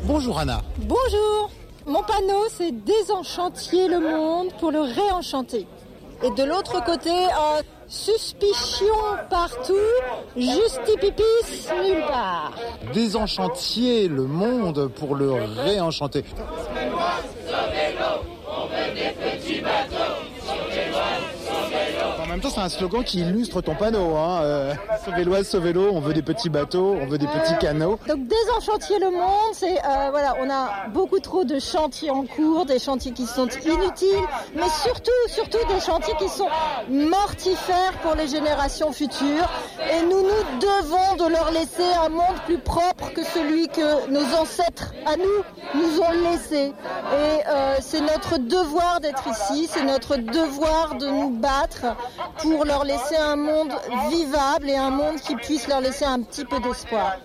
Bonjour Anna. Bonjour. Mon panneau, c'est désenchantier le monde pour le réenchanter. Et de l'autre côté, suspicion partout, justipipis nulle part. Désenchantier le monde pour le réenchanter. Sauvez-moi, sauvez-l'eau, on veut des petits bateaux. Sauvez-moi, sauvez-l'eau. En même temps, c'est un slogan qui illustre ton panneau. Sauvez-l'Oise, sauvez-l'eau, on veut des petits bateaux, on veut des petits canots. Donc désenchantier le monde, c'est on a beaucoup trop de chantiers en cours, des chantiers qui sont inutiles, mais surtout des chantiers qui sont mortifères pour les générations futures. Et nous devons de leur laisser un monde plus propre que celui que nos ancêtres à nous ont laissé. Et c'est notre devoir d'être ici, c'est notre devoir de nous battre pour leur laisser un monde vivable et un monde qui puisse leur laisser un petit peu d'espoir.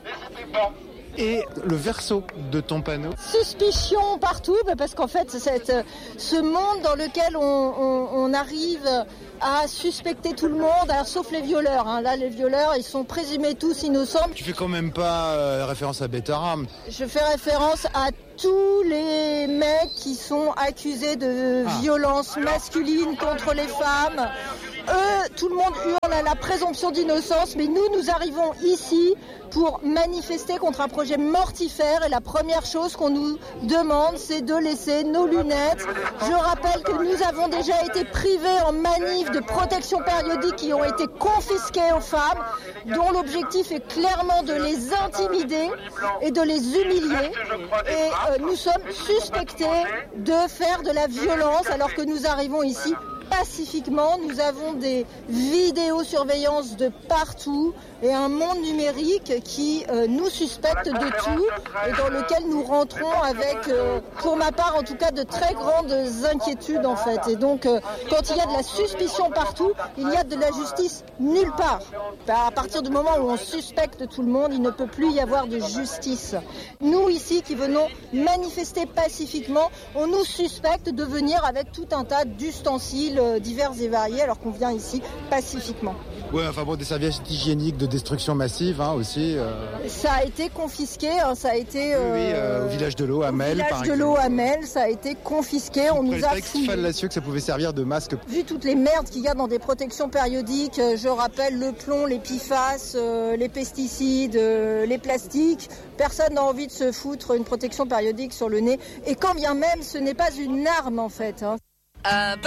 Et le verso de ton panneau? Suspicion partout, parce qu'en fait, ce monde dans lequel on arrive à suspecter tout le monde, alors, sauf les violeurs. Là, les violeurs, ils sont présumés tous innocents. Tu fais quand même pas référence à Betaram. Je fais référence à tous les mecs qui sont accusés de violence masculine contre les femmes. Eux, tout le monde hurle à la présomption d'innocence, mais nous arrivons ici pour manifester contre un projet mortifère, et la première chose qu'on nous demande, c'est de laisser nos lunettes. Je rappelle que nous avons déjà été privés en manif de protection périodique qui ont été confisquées aux femmes, dont l'objectif est clairement de les intimider et de les humilier. Et nous sommes suspectés de faire de la violence alors que nous arrivons ici pacifiquement. Nous avons des vidéosurveillances de partout et un monde numérique qui nous suspecte de tout et dans lequel nous rentrons avec, pour ma part en tout cas, de très grandes inquiétudes en fait. Et donc quand il y a de la suspicion partout, il y a de la justice nulle part. À partir du moment où on suspecte tout le monde, il ne peut plus y avoir de justice. Nous ici qui venons manifester pacifiquement, on nous suspecte de venir avec tout un tas d'ustensiles divers et variés alors qu'on vient ici pacifiquement. Ouais, des serviettes hygiéniques de destruction massive aussi. Ça a été confisqué, ça a été... au village de l'eau à Mel, par exemple. Au village de l'eau à Mel, ça a été confisqué, on nous a fouillé. Fallacieux que ça pouvait servir de masque. Vu toutes les merdes qu'il y a dans des protections périodiques, je rappelle le plomb, les PFAS, les pesticides, les plastiques, personne n'a envie de se foutre une protection périodique sur le nez. Et quand bien même, ce n'est pas une arme en fait.